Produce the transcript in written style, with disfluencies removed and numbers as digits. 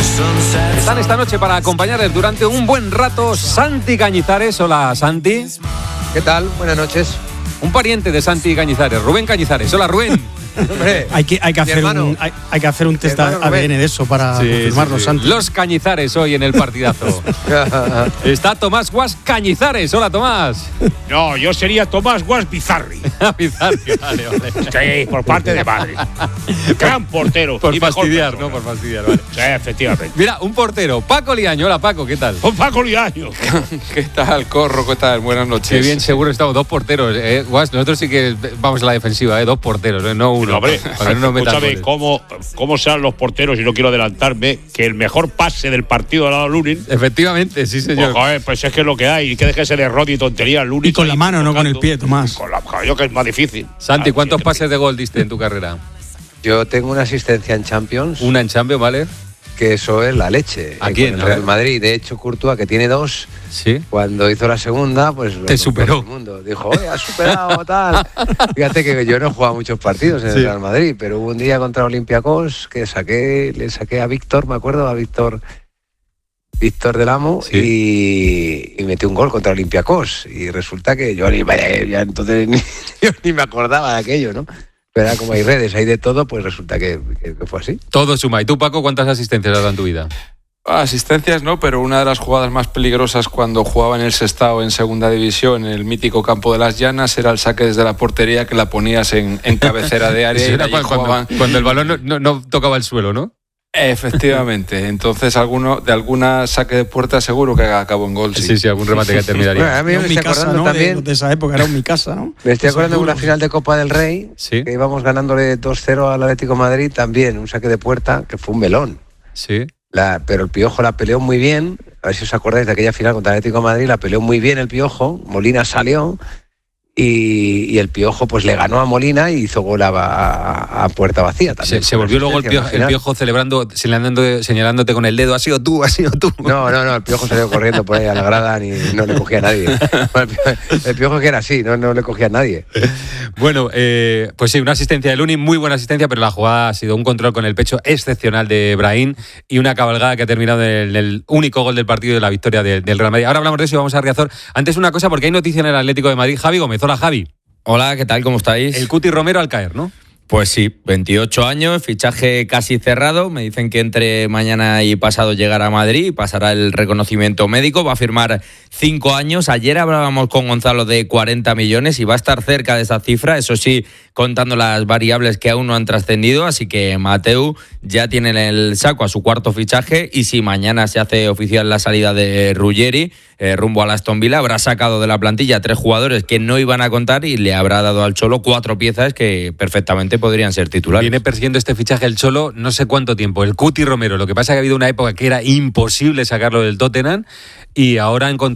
Están esta noche para acompañarles durante un buen rato Santi Cañizares. Hola, Santi. ¿Qué tal? Buenas noches. Un pariente de Santi Cañizares, Rubén Cañizares. Hola, Rubén. Hombre, hay que hacer un test ADN de eso para confirmarlo, sí. Santi. Los Cañizares hoy en el partidazo. Está Tomás Guas Cañizares. Hola, Tomás. No, yo sería Tomás Guas Bizarri. Bizarri, vale. Sí, por parte de madre. Gran portero. Por y fastidiar, mejor ¿no? Por fastidiar, vale. Sí, efectivamente. Mira, un portero, Paco Liaño. Hola, Paco, ¿qué tal? Con Paco Liaño. ¿Qué tal, Corro? ¿Qué tal? Buenas noches. Qué bien, seguro estamos dos porteros. Guas, nosotros sí que vamos a la defensiva, dos porteros, no uno. No, hombre, para no meter escúchame cómo sean los porteros, y no quiero adelantarme, que el mejor pase del partido ha dado Lunin. Efectivamente, sí, señor. Pues es que es lo que hay, y que dejes el error y tontería Lunin. Y con la mano, no con el pie, Tomás. Con la mano, que es más difícil. Santi, ¿cuántos pases de gol diste en tu carrera? yo tengo una asistencia en Champions. Una en Champions, ¿vale? Que eso es la leche. ¿A quién? Con el Real Madrid. De hecho, Courtois, que tiene 2, sí, cuando hizo la segunda, pues te superó. Todo el mundo dijo, oye, has superado, tal. Fíjate que yo no he jugado muchos partidos en el Real Madrid, pero hubo un día contra Olympiacos que le saqué a Víctor, me acuerdo, a Víctor del Amo, y metió un gol contra Olympiacos. Y resulta que yo ya entonces yo ni me acordaba de aquello, ¿no? Pero era como hay redes, hay de todo, pues resulta que fue así. Todo suma. ¿Y tú, Paco, cuántas asistencias has dado en tu vida? Asistencias no, pero una de las jugadas más peligrosas cuando jugaba en el Sestao en segunda división, en el mítico campo de las Llanas, era el saque desde la portería, que la ponías en cabecera de área. Era cuando el balón no tocaba el suelo, ¿no? Efectivamente. Entonces, de alguna saque de puerta seguro que acabó en gol. Sí, algún remate que terminaría. Bueno, a mí me estoy acordando, ¿no? También de esa época, era un mi casa, ¿no? Me estoy acordando de una final de Copa del Rey, sí, que íbamos ganándole 2-0 al Atlético de Madrid, también un saque de puerta que fue un melón. Sí. Pero el Piojo la peleó muy bien. A ver si os acordáis de aquella final contra el Atlético de Madrid. La peleó muy bien el Piojo. Molina salió y el Piojo pues le ganó a Molina y hizo gol a puerta vacía también. Se volvió luego el Piojo celebrando, señalándote con el dedo. Ha sido tú. No, el Piojo salió corriendo por ahí a la grada y no le cogía a nadie. El Piojo que era así, no le cogía a nadie. Bueno, pues sí, una asistencia de Lunin, muy buena asistencia, pero la jugada ha sido un control con el pecho excepcional de Brahim y una cabalgada que ha terminado en el único gol del partido de la victoria del Real Madrid. Ahora hablamos de eso y vamos a Riazor. Antes una cosa, porque hay noticia en el Atlético de Madrid. Javi Gómez, hola Javi. Hola, ¿qué tal? ¿Cómo estáis? El Cuti Romero al caer, ¿no? Pues sí, 28 años, fichaje casi cerrado. Me dicen que entre mañana y pasado llegará a Madrid y pasará el reconocimiento médico. Va a firmar 5 años. Ayer hablábamos con Gonzalo de 40 millones y va a estar cerca de esa cifra. Eso sí, contando las variables que aún no han trascendido. Así que Mateu ya tiene en el saco a su cuarto fichaje. Y si mañana se hace oficial la salida de Ruggeri rumbo a Aston Villa, habrá sacado de la plantilla 3 jugadores que no iban a contar y le habrá dado al Cholo 4 piezas que perfectamente podrían ser titulares. Viene persiguiendo este fichaje el Cholo no sé cuánto tiempo, el Cuti Romero. Lo que pasa es que ha habido una época que era imposible sacarlo del Tottenham y ahora ha encontrado